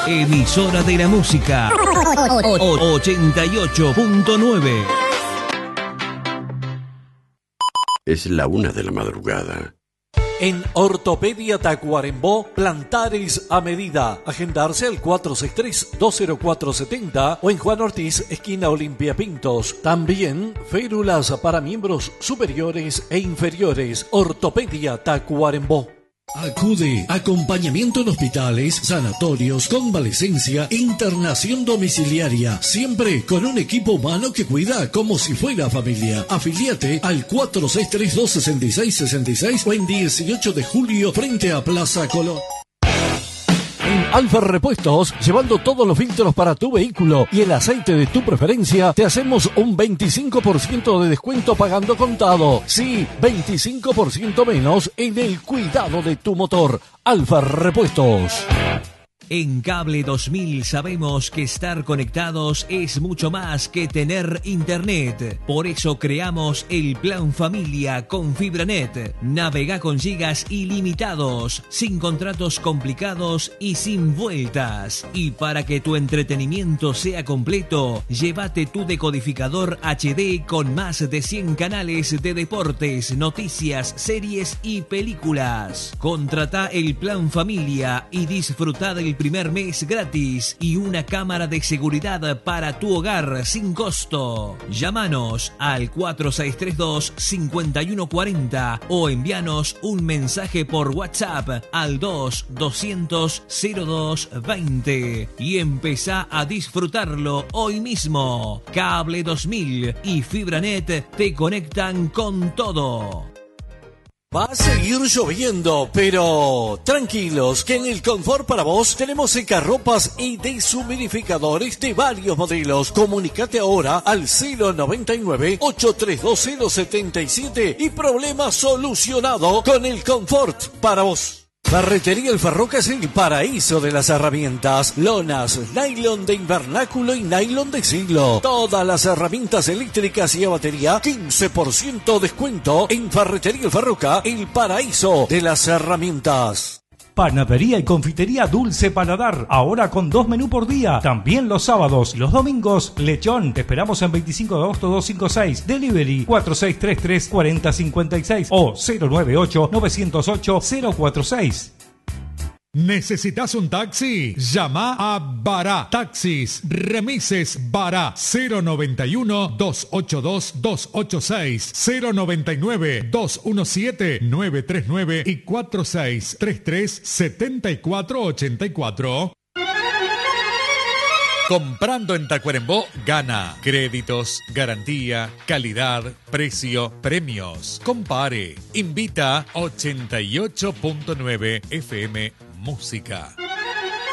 Emisora de la música 88.9. Es la 1 de la madrugada. En Ortopedia Tacuarembó, plantares a medida. Agendarse al 463-20470 o en Juan Ortiz, esquina Olimpia Pintos. También férulas para miembros superiores e inferiores. Ortopedia Tacuarembó. Acude. Acompañamiento en hospitales, sanatorios, convalecencia, internación domiciliaria. Siempre con un equipo humano que cuida como si fuera familia. Afiliate al 4632-6666 o en 18 de julio frente a Plaza Colón. En Alfa Repuestos, llevando todos los filtros para tu vehículo y el aceite de tu preferencia, te hacemos un 25% de descuento pagando contado. Sí, 25% menos en el cuidado de tu motor. Alfa Repuestos. En Cable 2000 sabemos que estar conectados es mucho más que tener internet. Por eso creamos el Plan Familia con FibraNet. Navega con gigas ilimitados, sin contratos complicados y sin vueltas. Y para que tu entretenimiento sea completo, llévate tu decodificador HD con más de 100 canales de deportes, noticias, series y películas. Contrata el Plan Familia y disfruta del primer mes gratis y una cámara de seguridad para tu hogar sin costo. Llámanos al 4632-5140 o envíanos un mensaje por WhatsApp al 200-0220 y empezá a disfrutarlo hoy mismo. Cable 2000 y FibraNet te conectan con todo. Va a seguir lloviendo, pero tranquilos, que en el Confort para vos tenemos secarropas y deshumidificadores de varios modelos. Comunicate ahora al 099-832-077 y problema solucionado con el Confort para vos. Ferretería El Farroca es el paraíso de las herramientas. Lonas, nylon de invernáculo y nylon de siglo. Todas las herramientas eléctricas y a batería, 15% descuento en Ferretería El Farroca, el paraíso de las herramientas. Panadería y confitería Dulce Paladar, ahora con 2 menús por día, también los sábados y los domingos, lechón. Te esperamos en 25 de agosto 256, delivery 4633-4056 o 098-908-046. ¿Necesitas un taxi? Llama a Bará Taxis Remises Bará 091-282-286 099-217-939 y 4633-7484. Comprando en Tacuarembó, gana. Créditos, garantía, calidad, precio, premios. Compare. Invita 88.9 FM Música.